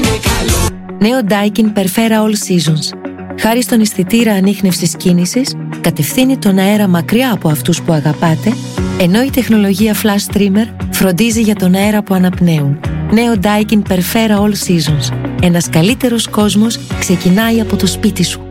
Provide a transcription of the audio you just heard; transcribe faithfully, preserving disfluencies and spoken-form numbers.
Νέο Daikin Perfera All Seasons. Χάρη στον αισθητήρα ανίχνευσης κίνησης, κατευθύνει τον αέρα μακριά από αυτούς που αγαπάτε, ενώ η τεχνολογία Flash Trimmer φροντίζει για τον αέρα που αναπνέουν. Νέο Daikin Perfera All Seasons. Ένας καλύτερος κόσμος ξεκινάει από το σπίτι σου.